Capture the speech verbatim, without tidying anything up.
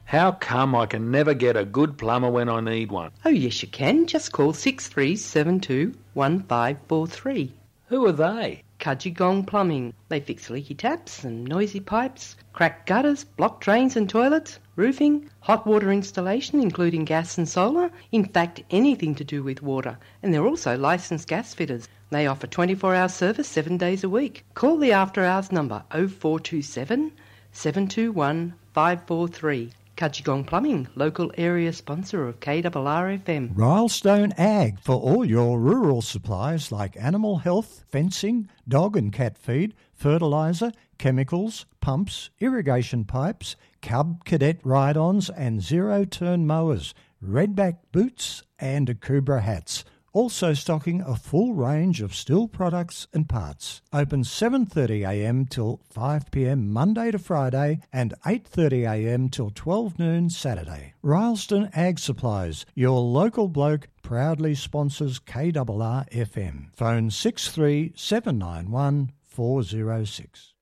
How come I can never get a good plumber when I need one? Oh, yes, you can. Just call six three seven two one five four three. Who are they? Kudgegong Plumbing. They fix leaky taps and noisy pipes, cracked gutters, blocked drains and toilets, roofing, hot water installation including gas and solar, in fact anything to do with water. And they're also licensed gas fitters. They offer twenty-four hour service seven days a week. Call the after hours number oh four two seven, seven two one, five four three. Kudgegong Plumbing, local area sponsor of K R R F M. Rylestone Ag for all your rural supplies like animal health, fencing, dog and cat feed, fertiliser, chemicals, pumps, irrigation pipes, cub cadet ride-ons and zero-turn mowers, redback boots and Akubra hats. Also stocking a full range of Stihl products and parts. Open seven thirty a m till five p m Monday to Friday and eight thirty a m till twelve noon Saturday. Rylestone Ag Supplies, your local bloke, proudly sponsors K R R F M. Phone six three seven nine one four oh six.